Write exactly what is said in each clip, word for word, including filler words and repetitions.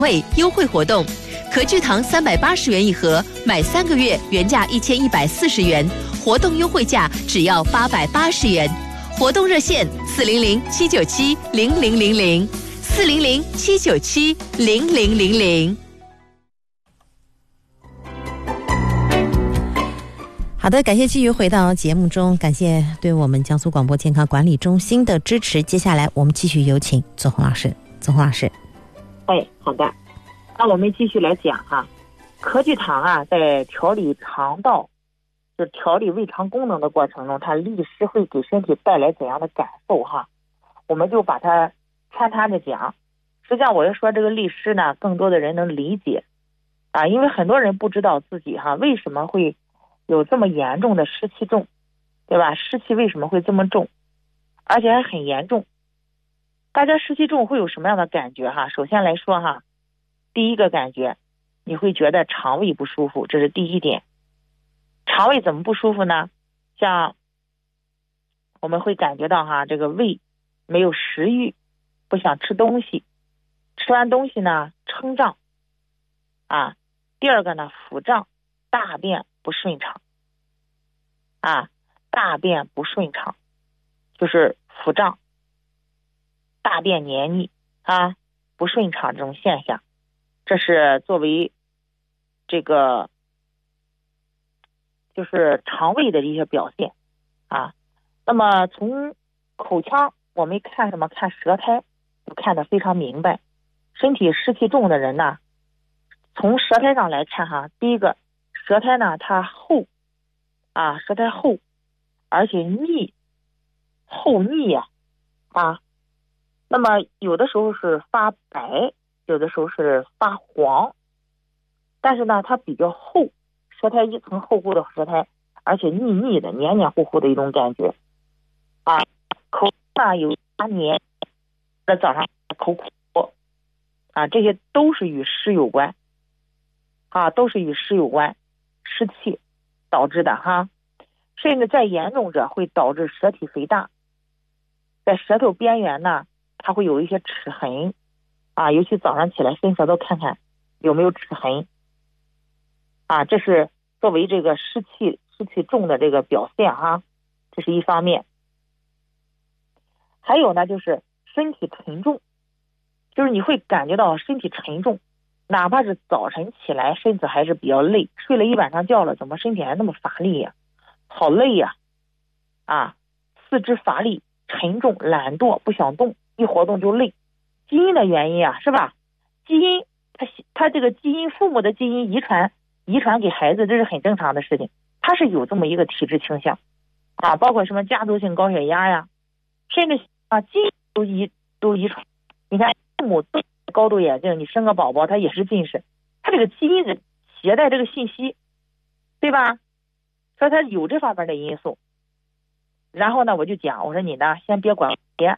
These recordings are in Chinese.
惠优惠活动，壳聚糖三百八十元一盒，买三个月原价一千一百四十元，活动优惠价只要八百八十元。活动热线四零零七九七零零零零四零零七九七零零零零。 好的，感谢继续回到节目中，感谢对我们江苏广播健康管理中心的支持。接下来我们继续有请左红老师。左红老师， 哎，好的，那我们继续来讲哈、啊，壳聚糖啊，在调理肠道，就调理胃肠功能的过程中，它立时会给身体带来怎样的感受哈？我们就把它穿插着讲。实际上，我要说这个利湿呢，更多的人能理解啊，因为很多人不知道自己哈为什么会有这么严重的湿气重，对吧？湿气为什么会这么重，而且还很严重？大家湿气重会有什么样的感觉哈？首先来说哈，第一个感觉，你会觉得肠胃不舒服，这是第一点。肠胃怎么不舒服呢？像我们会感觉到哈，这个胃没有食欲，不想吃东西，吃完东西呢撑胀啊。第二个呢，腹胀，大便不顺畅啊，大便不顺畅就是腹胀，大便黏腻啊，不顺畅这种现象，这是作为这个就是肠胃的一些表现啊。那么从口腔我们看什么？看舌苔就看得非常明白。身体湿气重的人呢，从舌苔上来看哈，第一个舌苔呢它厚啊，舌苔厚，而且腻，厚腻呀 啊, 啊。那么有的时候是发白，有的时候是发黄，但是呢它比较厚，舌苔一层厚厚的舌苔，而且腻腻的黏黏糊糊的一种感觉啊。口呢有发黏，在早上口苦啊，这些都是与湿有关啊，都是与湿有关，湿气导致的哈。甚至再严重者会导致舌体肥大，在舌头边缘呢它会有一些齿痕啊，尤其早上起来伸舌头看看有没有齿痕啊，这是作为这个湿气湿气重的这个表现哈，这是一方面。还有呢就是身体沉重，就是你会感觉到身体沉重，哪怕是早晨起来身子还是比较累，睡了一晚上觉了，怎么身体还那么乏力呀、啊、好累呀 啊, 啊四肢乏力沉重懒惰不想动，一活动就累，基因的原因啊，是吧？基因它它这个基因父母的基因遗传遗传给孩子，这是很正常的事情，它是有这么一个体质倾向啊，包括什么家族性高血压呀，甚至啊基因都遗都遗传。你看父母都高度眼镜，你生个宝宝他也是近视，他这个基因的携带这个信息，对吧？所以他有这方面的因素。然后呢我就讲，我说你呢先别管别，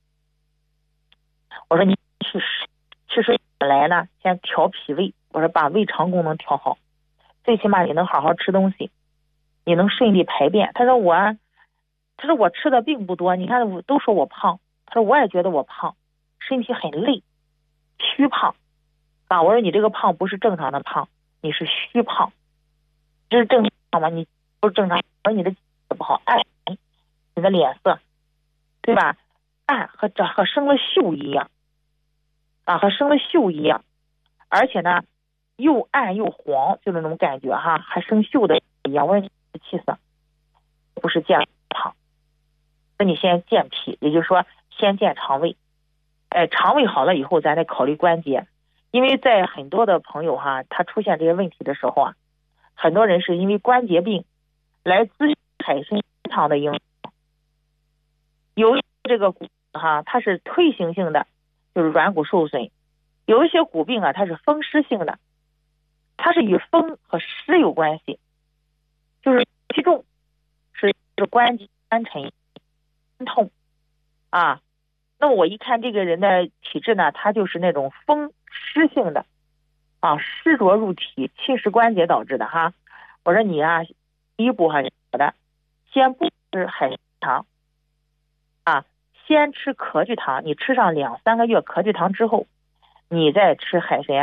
我说你去去睡来呢先调脾胃，我说把胃肠功能调好，最起码你能好好吃东西，你能顺利排便。他说我他说我吃的并不多，你看我都说我胖，他说我也觉得我胖，身体很累，虚胖啊。我说你这个胖不是正常的胖，你是虚胖，这是正常吗？你不是正常。我说你的不好，暗，你的脸色，对吧？暗和这和生了锈一样啊，和生了锈一样，而且呢又暗又黄，就那种感觉哈，还生锈的一样。我说你气色不是健康，那你先健脾，也就是说先健肠胃。哎，肠胃好了以后咱再考虑关节，因为在很多的朋友哈，他出现这些问题的时候啊，很多人是因为关节病来自海参汤的影响。有这个骨哈，它是退行性的，就是软骨受损；有一些骨病啊，它是风湿性的，它是与风和湿有关系，就是体重是关节酸沉痛啊。那么我一看这个人的体质呢，他就是那种风湿性的啊，湿浊入体，侵蚀关节导致的哈。我说你啊，第一步哈，好的，先不吃海参汤啊，先吃壳聚糖，你吃上两三个月壳聚糖之后，你再吃海参